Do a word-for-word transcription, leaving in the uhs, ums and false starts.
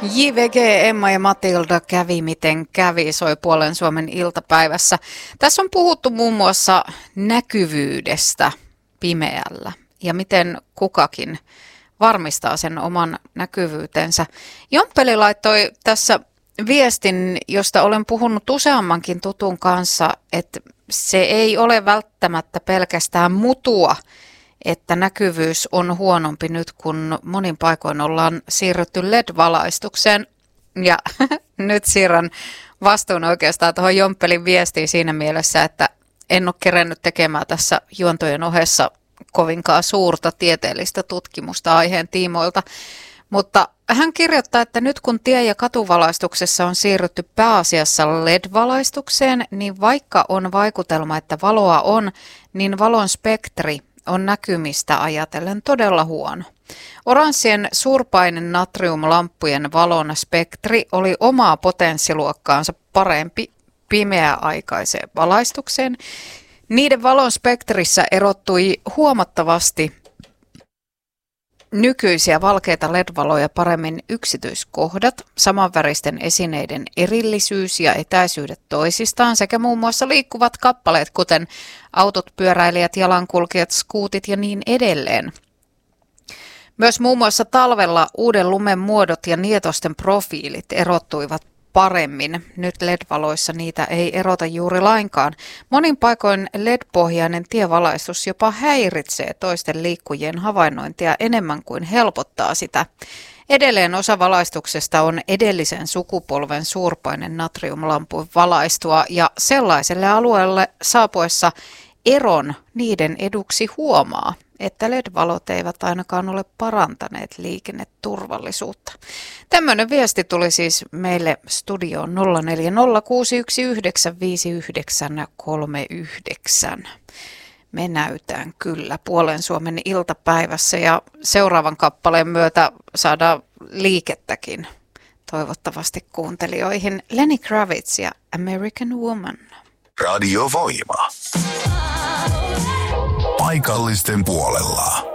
J V G, Emma ja Matilda kävi miten kävi, soi Puolen Suomen iltapäivässä. Tässä on puhuttu muun muassa näkyvyydestä pimeällä ja miten kukakin varmistaa sen oman näkyvyytensä. Jomppeli laittoi tässä viestin, josta olen puhunut useammankin tutun kanssa, että se ei ole välttämättä pelkästään mutua, että näkyvyys on huonompi nyt, kun monin paikoin ollaan siirrytty L E D-valaistukseen. Ja nyt siirrän vastuun oikeastaan tuohon Jomppelin viestiin siinä mielessä, että en ole kerennyt tekemään tässä juontojen ohessa kovinkaan suurta tieteellistä tutkimusta aiheen tiimoilta. Mutta hän kirjoittaa, että nyt kun tie- ja katuvalaistuksessa on siirrytty pääasiassa L E D-valaistukseen, niin vaikka on vaikutelma, että valoa on, niin valon spektri on näkymistä ajatellen todella huono. Oranssien suurpainen natriumlamppujen valon spektri oli omaa potenssiluokkaansa parempi pimeäaikaiseen valaistukseen. Niiden valon spektrissä erottui huomattavasti nykyisiä valkeita L E D-valoja paremmin yksityiskohdat, samanväristen esineiden erillisyys ja etäisyydet toisistaan sekä muun muassa liikkuvat kappaleet, kuten autot, pyöräilijät, jalankulkijat, skuutit ja niin edelleen. Myös muun muassa talvella uuden lumen muodot ja nietosten profiilit erottuivat paremmin. Nyt L E D-valoissa niitä ei erota juuri lainkaan. Monin paikoin L E D-pohjainen tievalaistus jopa häiritsee toisten liikkujien havainnointia enemmän kuin helpottaa sitä. Edelleen osa valaistuksesta on edellisen sukupolven suurpainen natriumlampun valaistua ja sellaiselle alueelle saapuessa eron niiden eduksi huomaa, että L E D-valot eivät ainakaan ole parantaneet liikenneturvallisuutta. Tämmöinen viesti tuli siis meille studioon nolla neljä nolla kuusi yksi yhdeksän viisi yhdeksän kolme yhdeksän. Me näytään kyllä Puolen Suomen iltapäivässä ja seuraavan kappaleen myötä saadaan liikettäkin toivottavasti kuuntelijoihin. Lenny Kravitz ja American Woman. Radio Voima. Paikallisten puolella.